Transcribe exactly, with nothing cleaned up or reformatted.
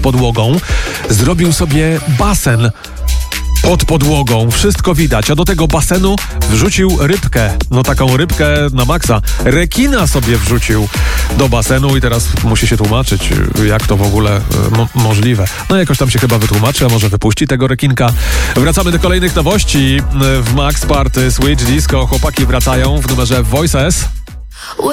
podłogą. Zrobił sobie basen pod podłogą, wszystko widać, a do tego basenu wrzucił rybkę, no taką rybkę na maksa. Rekina sobie wrzucił do basenu i teraz musi się tłumaczyć, jak to w ogóle mo- możliwe. No jakoś tam się chyba wytłumaczy, a może wypuści tego rekinka. Wracamy do kolejnych nowości w Max Party Switch Disco. Chłopaki wracają w numerze Voices.